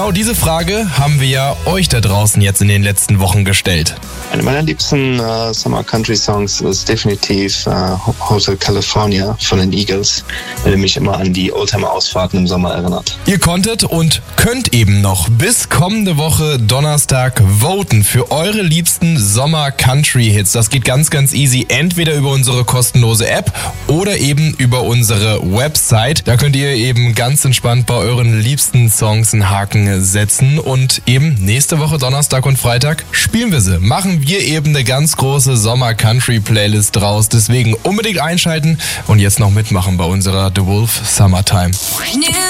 genau diese Frage haben wir ja euch da draußen jetzt in den letzten Wochen gestellt. Eine meiner liebsten Summer Country Songs ist definitiv Hotel California von den Eagles, der mich immer an die Oldtimer-Ausfahrten im Sommer erinnert. Ihr konntet und könnt eben noch bis kommende Woche Donnerstag voten für eure liebsten Sommer Country Hits. Das geht ganz, ganz easy. Entweder über unsere kostenlose App oder eben über unsere Website. Da könnt ihr eben ganz entspannt bei euren liebsten Songs einen Haken setzen und eben nächste Woche Donnerstag und Freitag spielen wir sie. Machen wir eben eine ganz große Sommer Country Playlist draus. Deswegen unbedingt einschalten und jetzt noch mitmachen bei unserer The Wolf Summertime.